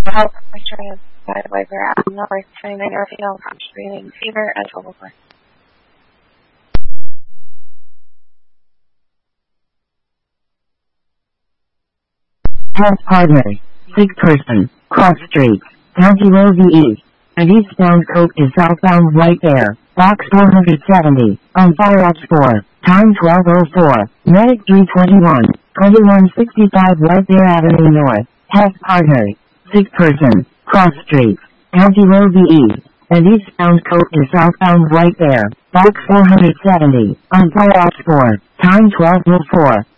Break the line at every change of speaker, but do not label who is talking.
Health Secretary by the way we're at number 29 Orfeo screening fever and total for.
Health Partners, sick person, cross street, County Road VE, and eastbound code is southbound White Bear, box 470, on fire watch 4, time 12:04, medic 321, 2165 White Bear Avenue North, Health Partners, sick person, cross street, County Road VE, and eastbound code is southbound White Bear, box 470, on fire watch 4, time 12:04.